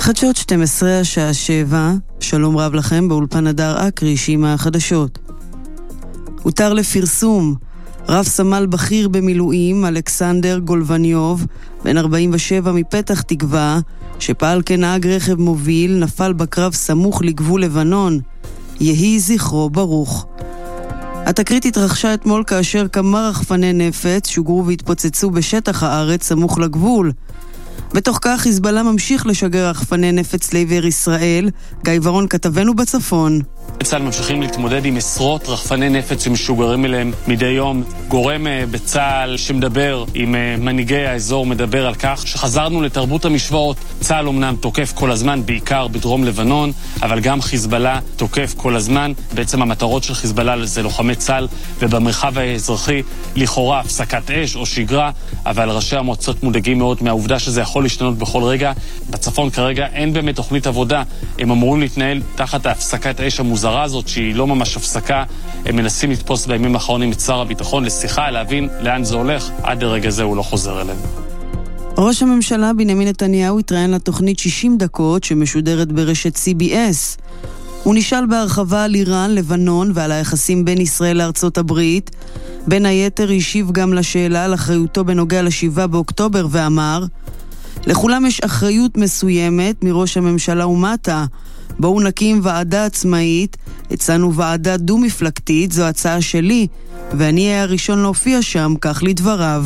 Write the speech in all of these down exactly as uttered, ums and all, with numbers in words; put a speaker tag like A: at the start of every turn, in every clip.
A: חדשות שתים עשרה השעה שבע, שלום רב לכם, באולפן הדר אקריא עם החדשות. הותר לפרסום, רב סמל בכיר במילואים אלכסנדר גולבניוב, בן ארבעים ושבע מפתח תקווה, שפעל כנהג רכב מוביל, נפל בקרב סמוך לגבול לבנון. יהי זכרו ברוך. התקרית התרחשה אתמול כאשר כמה רחפני נפץ שוגרו והתפוצצו בשטח הארץ סמוך לגבול. בתוך כך חיזבאללה ממשיך לשגר רחפני נפץ לעבר ישראל. גיא ורון כתבנו בצפון.
B: צה"ל ממשיכים להתמודד עם עשרות רחפני נפץ שמשוגרים אליהם מדי יום. גורם בצה"ל שמדבר עם מנהיגי האזור מדבר על כך שחזרנו לתרבות המשוואות. צה"ל אומנם תוקף כל הזמן, בעיקר בדרום לבנון, אבל גם חיזבאללה תוקף כל הזמן. בעצם המטרות של חיזבאללה זה לוחמי צה"ל, ובמרחב האזרחי לכאורה הפסקת אש או שגרה, אבל ראשי המועצות מודאגים מאוד מהעובדה שזה יכול להשתנות בכל רגע. בצפון כרגע אין באמת תוכנית עבודה. הם אמורים להתנהל תחת ההפסקת האש המוזרה הזאת, שהיא לא ממש הפסקה. הם מנסים לתפוס בימים האחרונים את שר הביטחון לשיחה, להבין לאן זה הולך. עד לרגע זה הוא לא חוזר אליהם.
A: ראש הממשלה בנימין נתניהו התראיין לתוכנית שישים דקות שמשודרת ברשת סי בי אס. הוא נשאל בהרחבה על איראן, לבנון ועל היחסים בין ישראל לארצות הברית. בין היתר השיב גם לשאלה על אחריותו בנוגע לשבעה באוקטובר ואמר: לכולם יש אחריות מסוימת מראש הממשלה ומטה. בואו נקים ועדה עצמאית, הצענו ועדה דו-מפלגתית, זו הצעה שלי, ואני אהיה הראשון להופיע שם, כך לדבריו.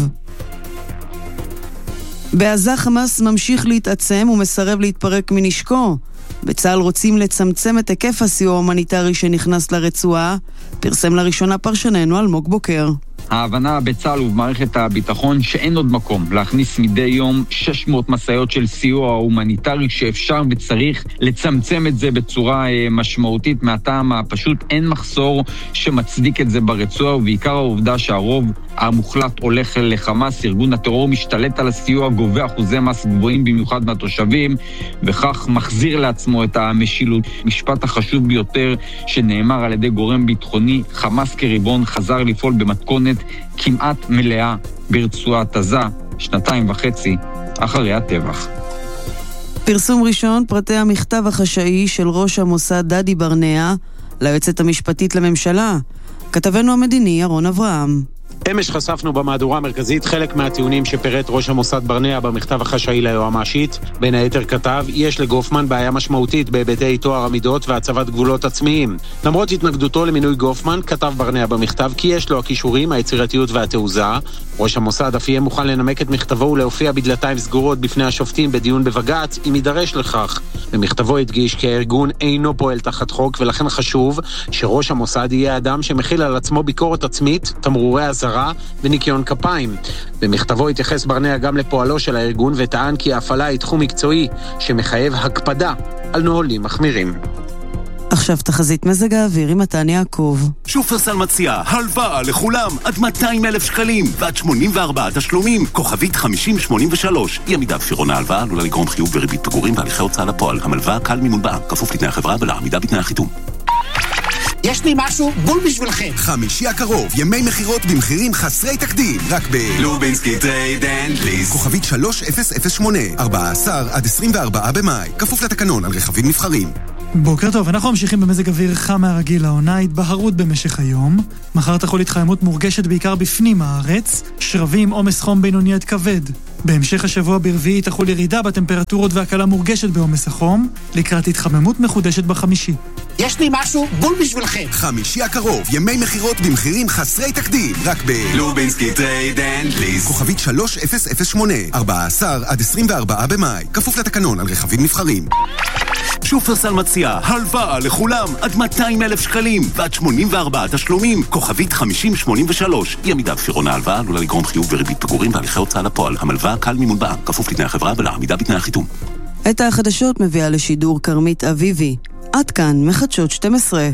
A: בעזה חמאס ממשיך להתעצם ומסרב להתפרק מנשקו. בצה"ל רוצים לצמצם את היקף הסיוע ההומניטרי שנכנס לרצועה, פרסם לראשונה פרשננו אלמוג בוקר.
C: ההבנה בצה"ל ובמערכת הביטחון שאין עוד מקום להכניס מדי יום שש מאות מסעיות של סיוע הומניטרי, שאפשר וצריך לצמצם את זה בצורה משמעותית. מהטעם הפשוט אין מחסור שמצדיק את זה ברצועה, ובעיקר העובדה שהרוב המוחלט הולך לחמאס. ארגון הטרור משתלט על הסיוע, גובה אחוזי מס גבוהים במיוחד מהתושבים, וכך מחזיר לעצמו את המשילות. משפט החשוב ביותר שנאמר על ידי גורם ביטחוני: חמאס כריבון חזר לפעול במתכונת כמעט מלאה ברצועת עזה, שנתיים וחצי אחרי הטבח.
A: פרסום ראשון, פרטי המכתב החשאי של ראש המוסד דדי ברנע ליועצת המשפטית לממשלה. כתבנו המדיני ירון אברהם.
D: אמש חשפנו במהדורה המרכזית חלק מהטיעונים שפירט ראש המוסד ברנע במכתב החשאי ליועמ"שית. בין היתר כתב: יש לגופמן בעיה משמעותית בהיבטי טוהר המידות והצבת גבולות עצמיים. למרות התנגדותו למינוי גופמן, כתב ברנע במכתב כי יש לו הכישורים, היצירתיות והתעוזה. ראש המוסד אף יהיה מוכן לנמק את מכתבו ולהופיע בדלתיים סגורות בפני השופטים בדיון בבג"ץ אם יידרש לכך. במכתבו הדגיש כי הארגון אינו פועל תחת חוק, ולכן חשוב שראש המוסד יהיה אדם שמכיל על עצמו ביקורת עצמית, תמרורי אזהרה וניקיון כפיים. במכתבו התייחס ברנע גם לפועלו של הארגון וטען כי ההפעלה היא תחום מקצועי שמחייב הקפדה על נהלים מחמירים.
A: עכשיו תחזית מזג האוויר עם מתן יעקב.
E: שופרסל מציע הלוואה לכולם עד מאתיים אלף שקלים ועד שמונים וארבעה תשלומים, כוכבית חמישים שמונים ושלוש. אי עמידה בפירעון ההלוואה עלולה לגרום חיוב בריבית פיגורים בהליכי הוצאה לפועל. המלוואה קל מימון בע"מ, כפוף לתנאי החברה ולעמידה בתנאי החיתום.
F: יש לי משהו בול בשבילכם.
G: חמישי הקרוב, ימי מחירות במחירים חסרי תקדים, רק ב...
E: לובינסקי טרייד אנד ליס.
G: כוכבית שלוש אפס אפס שמונה, ארבעה עשר עד עשרים וארבעה במאי. כפוף לתקנון על רכבים נבחרים.
H: בוקר טוב, אנחנו ממשיכים במזג אוויר חם מהרגיל. העונה התבהרות במשך היום. מחר תחול התחממות מורגשת בעיקר בפנים הארץ, שרבים עומס חום בינוני עד כבד. בהמשך השבוע ברביעי תחול ירידה בטמפרטורות והקלה מורגשת בעומס החום, לקראת התחממות מחודשת בחמישי.
F: יש לי משהו בול בשבילכם.
G: חמישי הקרוב, ימי מחירות במחירים חסרי תקדים, רק ב...
E: לובינסקי טרייד אנד ליס.
G: כוכבית שלוש אפס אפס שמונה, ארבעה עשר עד עשרים וארבעה במאי. כפוף לתקנון על רכבים נבחרים.
E: שופרסל מציע הלוואה לכולם עד מאתיים אלף שקלים ועד שמונים וארבעה תשלומים, כוכבית חמישים שמונים ושלוש. אי עמידה בפירעון ההלוואה עלולה לגרום חיוב בריבית פיגורים בהליכי הוצאה לפועל. המלוואה קל מימון בע"מ, כפוף לתנאי החברה ולעמידה בתנאי החיתום.
A: את החדשות מביאה לשידור כרמית אביבי. עד כאן מחדשות שתים עשרה.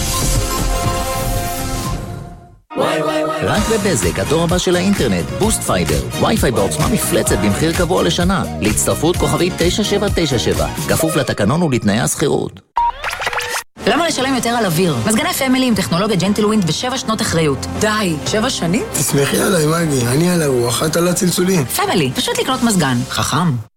I: רק בבזק, הדור הבא של האינטרנט, בוסט פייבר, וי-פיי בעוצמה מפלצת במחיר קבוע לשנה, להצטרפות כוכבית תשע שבע תשע שבע, כפוף לתקנון ולתנאי הסחירות.
J: למה לשלם יותר על אוויר? מזגני פמילי עם טכנולוגיה ג'נטל ווינד ושבע שנות אחריות. די, שבע שנים?
K: תסמכי עליי, מגי, אני על הרוח, את על הצלצולים.
J: פמילי, פשוט לקנות מזגן. חכם.